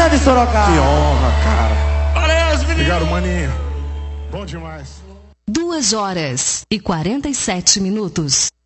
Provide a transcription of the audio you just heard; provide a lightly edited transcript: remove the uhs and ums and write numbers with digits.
de Sorocaba. Que honra, cara. Valeu, meninos. Obrigado, maninho. Bom demais. 2h47.